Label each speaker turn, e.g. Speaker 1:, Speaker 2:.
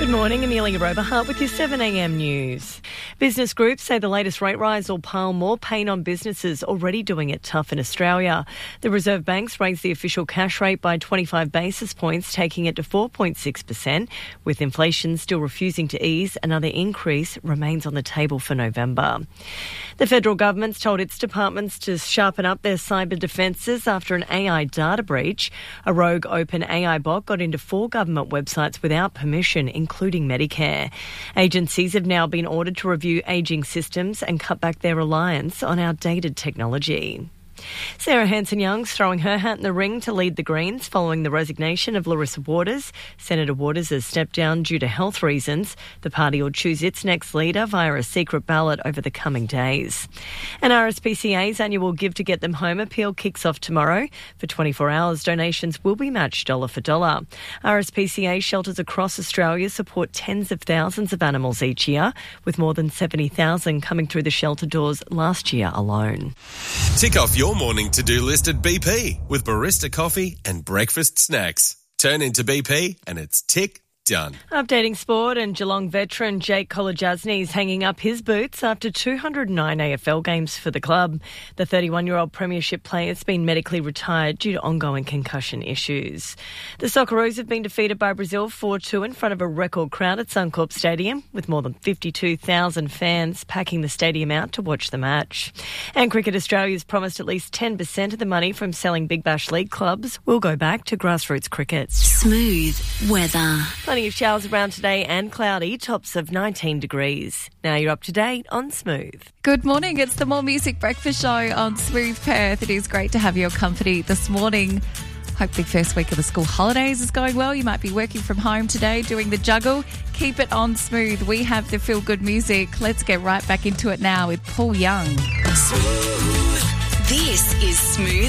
Speaker 1: Good morning, Amelia Roberhart with your 7am news. Business groups say the latest rate rise will pile more pain on businesses already doing it tough in Australia. The Reserve Bank's raised the official cash rate by 25 basis points, taking it to 4.6%. With inflation still refusing to ease, another increase remains on the table for November. The federal government's told its departments to sharpen up their cyber defences after an AI data breach. A rogue OpenAI bot got into 4 government websites without permission, including Medicare. Agencies have now been ordered to review ageing systems and cut back their reliance on outdated technology. Sarah Hanson-Young's throwing her hat in the ring to lead the Greens following the resignation of Larissa Waters. Senator Waters has stepped down due to health reasons. The party will choose its next leader via a secret ballot over the coming days. And RSPCA's annual Give to Get Them Home appeal kicks off tomorrow. For 24 hours, donations will be matched dollar for dollar. RSPCA shelters across Australia support tens of thousands of animals each year, with more than 70,000 coming through the shelter doors last year alone.
Speaker 2: Tick off your morning to-do list at BP with barista coffee and breakfast snacks. Turn into BP and it's tick done.
Speaker 1: Updating sport, and Geelong veteran Jake Kolodjasny is hanging up his boots after 209 AFL games for the club. The 31-year-old premiership player has been medically retired due to ongoing concussion issues. The Socceroos have been defeated by Brazil 4-2 in front of a record crowd at Suncorp Stadium, with more than 52,000 fans packing the stadium out to watch the match. And Cricket Australia's promised at least 10% of the money from selling Big Bash League clubs will go back to grassroots cricket.
Speaker 3: Smooth weather.
Speaker 1: Plenty of showers around today and cloudy, tops of 19 degrees. Now you're up to date on Smooth.
Speaker 4: Good morning. It's the More Music Breakfast Show on Smooth Perth. It is great to have your company this morning. Hope the first week of the school holidays is going well. You might be working from home today, doing the juggle. Keep it on Smooth. We have the feel-good music. Let's get right back into it now with Paul Young.
Speaker 3: Smooth. This is Smooth